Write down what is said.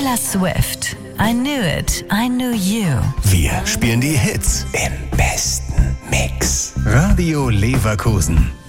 Taylor Swift. I knew it, I knew you. Wir spielen die Hits im besten Mix. Radio Leverkusen.